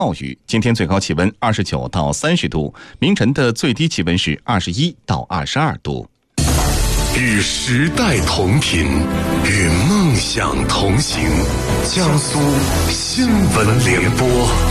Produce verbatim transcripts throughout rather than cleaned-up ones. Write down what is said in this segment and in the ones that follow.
暴雨，今天最高气温二十九到三十度，明晨的最低气温是二十一到二十二度。 与时代同频，与梦想同行。江苏新闻联播。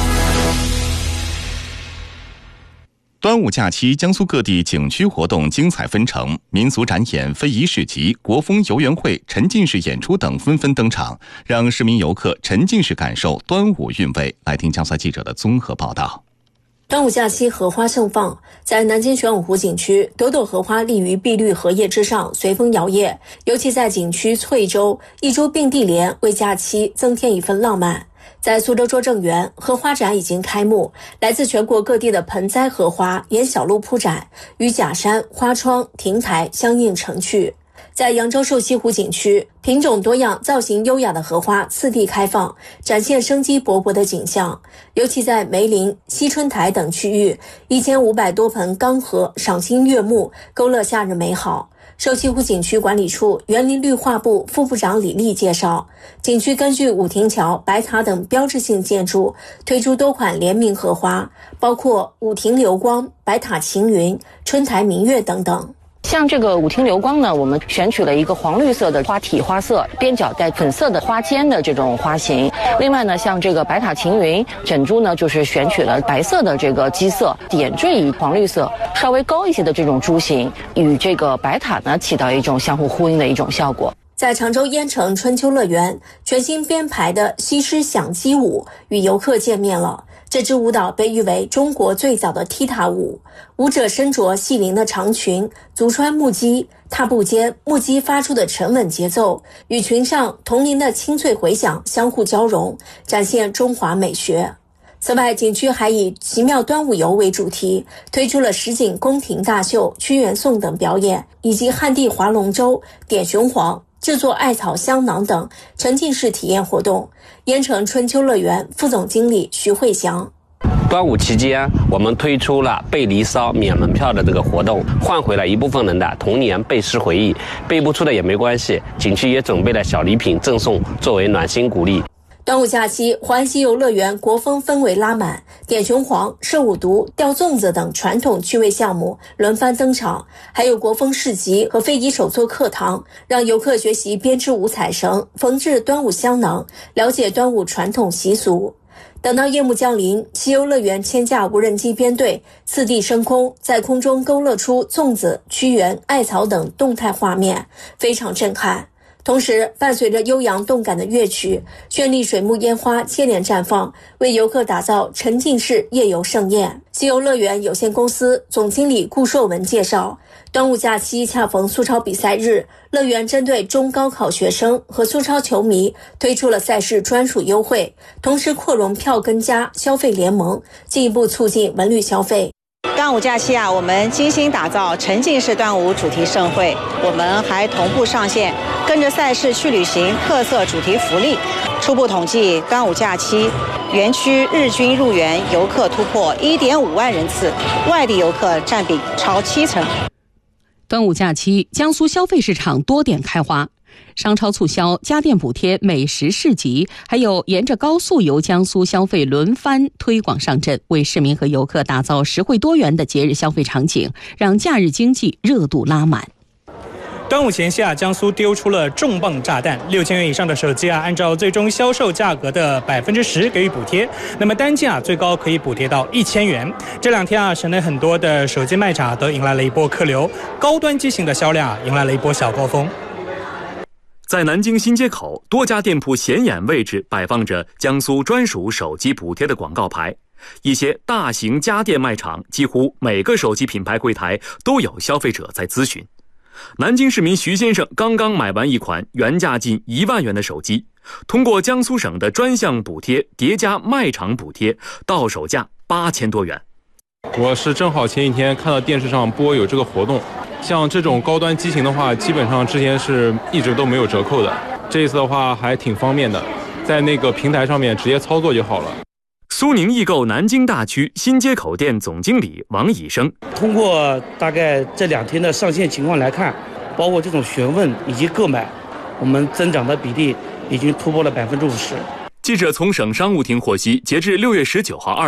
端午假期，江苏各地景区活动精彩纷呈，民俗展演、非遗市集、国风游园会、沉浸式演出等纷纷登场，让市民游客沉浸式感受端午韵味。来听江苏记者的综合报道。 端午假期荷花盛放，在南京玄武湖景区，朵朵荷花立于碧绿荷叶之上，随风摇曳。尤其在景区翠洲，一株并蒂莲为假期增添一份浪漫。在苏州拙政园，荷花展已经开幕，来自全国各地的盆栽荷花沿小路铺展，与假山、花窗、亭台相映成趣。在扬州瘦西湖景区，品种多样、造型优雅的荷花次第开放，展现生机勃勃的景象。尤其在梅林、西春台等区域，一千五百多盆钢荷赏心悦目，勾勒夏日美好。瘦西湖景区管理处园林绿化部副部长李丽介绍，景区根据武亭桥、白塔等标志性建筑推出多款联名荷花，包括武亭流光、白塔晴云、春台明月等等。 像这个武亭流光呢，我们选取了一个黄绿色的花体花色，边角带粉色的花尖的这种花型。另外呢，像这个白塔晴云整株呢，就是选取了白色的这个基色，点缀以黄绿色稍微高一些的这种株型，与这个白塔呢起到一种相互呼应的一种效果。 在常州燕城春秋乐园，全新编排的西施响鸡舞与游客见面了。这支舞蹈被誉为中国最早的踢踏舞，舞者身着细灵的长裙，足穿木屐，踏步间木屐发出的沉稳节奏与裙上铜铃的清脆回响相互交融，展现中华美学。此外，景区还以奇妙端午游为主题，推出了实景宫廷大秀、屈原颂等表演，以及旱地划龙舟、点雄黄、制作艾草香囊等沉浸式体验活动。燕城春秋乐园副总经理徐慧祥， 端午期间，我们推出了背离骚免门票的这个活动，换回了一部分人的童年背诗回忆。背不出的也没关系，景区也准备了小礼品赠送，作为暖心鼓励。 端午假期，环西游乐园国风氛围拉满，点雄黄、射五毒、吊粽子等传统趣味项目轮番登场，还有国风市集和非遗手作课堂，让游客学习编织五彩绳、缝制端午香囊，了解端午传统习俗。等到夜幕降临，西游乐园千架无人机编队次第升空，在空中勾勒出粽子、屈原、艾草等动态画面，非常震撼。同时，伴随着悠扬动感的乐曲，绚丽水幕烟花接连绽放，为游客打造沉浸式夜游盛宴。西游乐园有限公司总经理顾硕文介绍，端午假期恰逢苏超比赛日，乐园针对中高考学生和苏超球迷推出了赛事专属优惠，同时扩容票根加消费联盟，进一步促进文旅消费。 端午假期啊，我们精心打造沉浸式端午主题盛会，我们还同步上线跟着赛事去旅行特色主题福利。初步统计，端午假期园区日均入园游客突破 一点五万人次，外地游客占比超七成。 端午假期，江苏消费市场多点开花。商超促销、家电补贴、美食市集，还有沿着高速由江苏消费轮番推广上阵，为市民和游客打造实惠多元的节日消费场景，让假日经济热度拉满。 端午前夕啊，江苏丢出了重磅炸弹，六千元以上的手机啊，按照最终销售价格的百分之十给予补贴，那么单件啊最高可以补贴到一千元。这两天啊，省内很多的手机卖场都迎来了一波客流，高端机型的销量啊迎来了一波小高峰。 在南京新街口，多家店铺显眼位置摆放着江苏专属手机补贴的广告牌。一些大型家电卖场几乎每个手机品牌柜台都有消费者在咨询。南京市民徐先生刚刚买完一款原价近一万元的手机，通过江苏省的专项补贴叠加卖场补贴，到手价八千多元。 我是正好前几天看到电视上播有这个活动，像这种高端机型的话，基本上之前是一直都没有折扣的，这一次的话还挺方便的，在那个平台上面直接操作就好了。 苏宁易购南京大区新街口店总经理王以生， 通过大概这两天的上线情况来看，包括这种询问以及购买，我们增长的比例已经突破了百分之五十。 记者从省商务厅获悉，截至六月十九号二